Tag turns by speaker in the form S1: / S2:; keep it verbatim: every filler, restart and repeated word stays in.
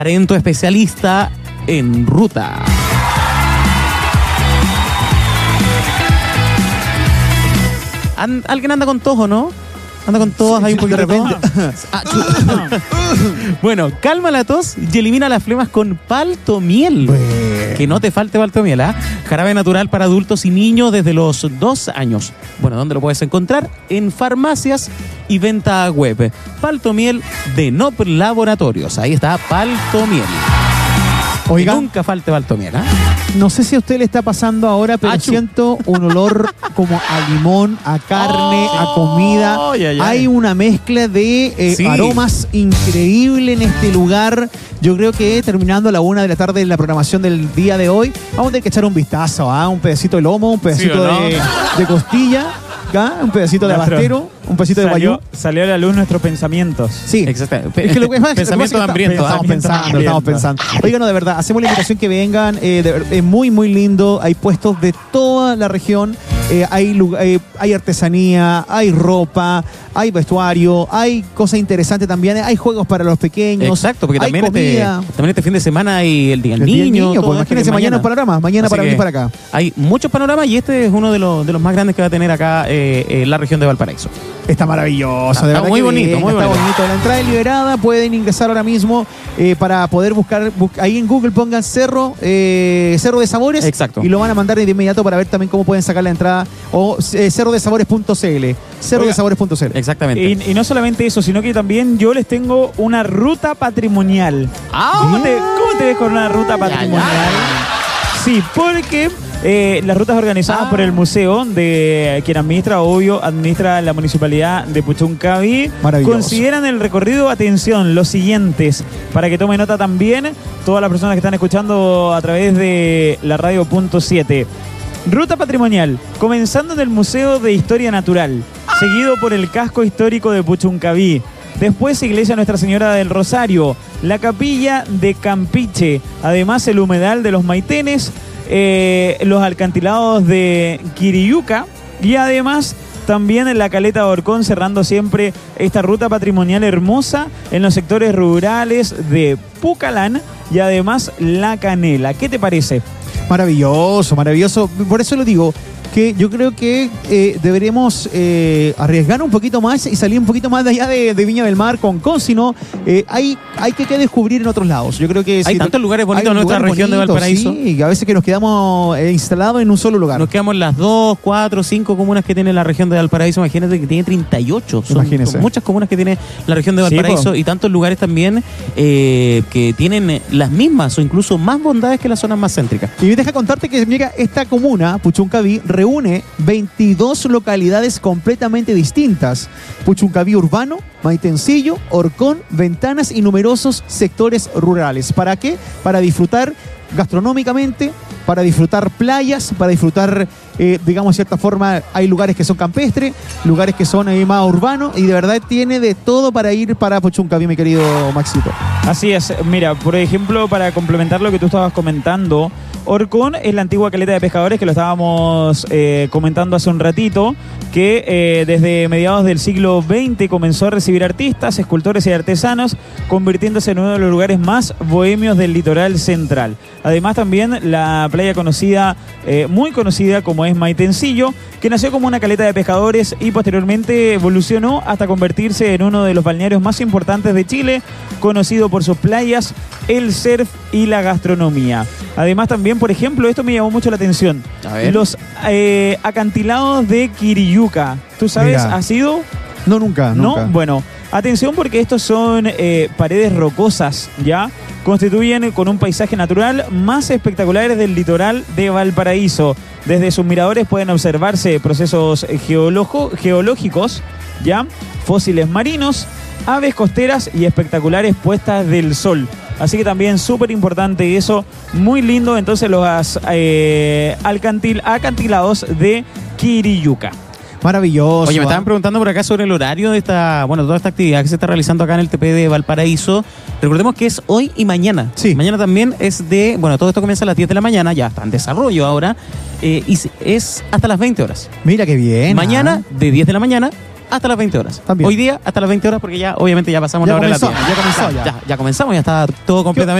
S1: Arento especialista en ruta. An- ¿Alguien anda con tojo, no? Anda con todas ahí un poquito de repente. Ah, bueno, calma la tos y elimina las flemas con paltomiel.
S2: Bueno.
S1: Que no te falte paltomiel, ¿ah? ¿eh? Jarabe natural para adultos y niños desde los dos años. Bueno, ¿dónde lo puedes encontrar? En farmacias y venta web. Paltomiel de Nop Laboratorios. Ahí está Paltomiel.
S2: Oiga,
S1: nunca falte paltomiel, ¿ah? ¿eh?
S2: No sé si a usted le está pasando ahora, pero
S1: Achú.
S2: siento un olor como a limón, a carne,
S1: Oh,
S2: a comida.
S1: ay, ay, ay.
S2: Hay una mezcla de eh,
S1: Sí.
S2: aromas increíble en este lugar. Yo creo que terminando a la una de la tarde en la programación del día de hoy, vamos a tener que echar un vistazo a ¿ah? un pedacito de lomo, un pedacito
S1: ¿Sí o no?
S2: de, de costilla, ¿ah? un pedacito de
S3: Nuestro-
S2: abastero, un pedacito de guayú.
S3: Salió, salió a la luz nuestros pensamientos.
S2: Sí.
S1: Exactamente.
S2: Es que lo que pasa es que
S1: Pensamiento
S2: lo que pasa es que
S1: hambriento, ¿ah?
S2: Estamos pensando,
S3: hambriento.
S2: estamos pensando. Oigan, no, de verdad, hacemos la invitación que vengan. eh, de ver- es muy, muy lindo. Hay puestos de toda la región. eh, hay, lu- eh, hay artesanía, hay ropa, hay vestuario, hay cosas interesantes también. Hay juegos para los pequeños.
S1: Exacto, porque
S2: hay
S1: también este,
S2: comida.
S1: también este fin de semana hay el Día del
S2: El Día del
S1: Niño.
S2: Niño,
S1: todo
S2: pues
S1: esto
S2: imagínense
S1: que
S2: mañana un panorama. Mañana
S1: Así
S2: para venir
S1: que
S2: para acá.
S1: Hay muchos panoramas y este es uno de los, de los más grandes que va a tener acá eh, eh, la región de Valparaíso.
S2: Está maravilloso,
S1: Está
S2: de verdad
S1: muy
S2: que
S1: bonito,
S2: venga,
S1: muy
S2: está
S1: bonito.
S2: bonito. La entrada es liberada, pueden ingresar ahora mismo eh, para poder buscar, bus- ahí en Google pongan Cerro, eh, Cerro de Sabores.
S1: Exacto.
S2: Y lo van a mandar de inmediato para ver también cómo pueden sacar la entrada. O eh, cerro de sabores punto c l. cerro de sabores punto c l.
S1: Exactamente.
S3: Y, y no solamente eso, sino que también yo les tengo una ruta patrimonial.
S1: Ah,
S3: ¿Cómo te, cómo te ves con una ruta patrimonial? Sí, porque eh, las rutas organizadas
S1: Ah.
S3: por el museo, de quien administra, obvio, administra la municipalidad de Puchuncaví,
S2: Maravilloso.
S3: consideran el recorrido, atención, los siguientes, para que tome nota también todas las personas que están escuchando a través de la radio punto siete. Ruta patrimonial, comenzando en el Museo de Historia Natural, seguido por el casco histórico de Puchuncaví. Después Iglesia Nuestra Señora del Rosario, la Capilla de Campiche, además el Humedal de los Maitenes, eh, los alcantilados de Quiriyuca y además también la Caleta de Orcón, cerrando siempre esta ruta patrimonial hermosa en los sectores rurales de Pucalán y además La Canela. ¿Qué te parece?
S2: Maravilloso, maravilloso. Por eso lo digo, que yo creo que eh, deberemos eh, arriesgar un poquito más y salir un poquito más de allá de, de Viña del Mar con Cosino. Eh, hay, hay que, que descubrir en otros lados. Yo creo que
S1: Hay
S2: si-
S1: tantos lugares bonitos
S2: hay
S1: en nuestra
S2: lugares
S1: región de
S2: bonitos,
S1: Valparaíso.
S2: Sí, y a veces que nos quedamos eh, instalados en un solo lugar.
S1: Nos quedamos en las dos, cuatro, cinco comunas que tiene la región de Valparaíso. Imagínate que tiene treinta y ocho. Son,
S2: Imagínese.
S1: son muchas comunas que tiene la región de
S3: Sí,
S1: Valparaíso
S3: po.
S1: y tantos lugares también eh, que tienen eh, las mismas o incluso más bondades que las zonas más céntricas.
S2: Y deja contarte que mira, esta comuna, Puchuncaví, reúne veintidós localidades completamente distintas. Puchuncaví urbano, Maitencillo, Orcón, Ventanas y numerosos sectores rurales. ¿Para qué? Para disfrutar gastronómicamente, para disfrutar playas, para disfrutar, eh, digamos, de cierta forma, hay lugares que son campestres, lugares que son eh, más urbanos, y de verdad tiene de todo para ir para Puchuncaví, mi querido Maxito.
S3: Así es, mira, por ejemplo, para complementar lo que tú estabas comentando, Orcón es la antigua caleta de pescadores que lo estábamos eh, comentando hace un ratito, que eh, desde mediados del siglo veinte comenzó a recibir artistas, escultores y artesanos, convirtiéndose en uno de los lugares más bohemios del litoral central. Además también la playa conocida, eh, muy conocida como es Maitencillo, que nació como una caleta de pescadores y posteriormente evolucionó hasta convertirse en uno de los balnearios más importantes de Chile, conocido por sus playas, el surf y la gastronomía. Además también, por ejemplo, esto me llamó mucho la atención,
S1: A ver.
S3: los eh, acantilados de Quiriyuca. ¿Tú sabes?
S2: Mira.
S3: ¿Has ido?
S2: No, nunca, nunca.
S3: No, bueno, atención porque estos son eh, paredes rocosas, ¿ya? Constituyen con un paisaje natural más espectaculares del litoral de Valparaíso. Desde sus miradores pueden observarse procesos geolojo- geológicos, ¿ya? Fósiles marinos, aves costeras y espectaculares puestas del sol. Así que también súper importante eso, muy lindo entonces los eh, alcantil- acantilados de Quiriyuca.
S2: Maravilloso.
S1: Oye, me
S2: ¿ah?
S1: estaban preguntando por acá sobre el horario de esta, bueno, toda esta actividad que se está realizando acá en el T P de Valparaíso. Recordemos que es hoy y mañana.
S2: Sí.
S1: Mañana también es de, bueno, todo esto comienza a las diez de la mañana, ya está en desarrollo ahora, eh, y es hasta las veinte horas.
S2: Mira qué bien.
S1: Mañana
S2: ¿ah?
S1: de diez de la mañana hasta las veinte horas.
S2: También.
S1: Hoy día hasta las veinte horas porque ya obviamente ya pasamos
S2: Ya
S1: la hora
S2: comenzó,
S1: de la tía.
S2: ya comenzó, ya.
S1: ya. Ya comenzamos, ya está todo completamente